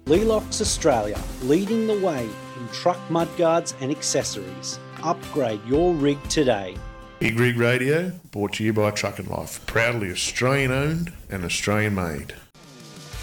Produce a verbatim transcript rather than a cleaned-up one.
Lelox Australia, leading the way in truck mudguards and accessories. Upgrade your rig today. Big Rig Radio, brought to you by Truck and Life. Proudly Australian owned and Australian made.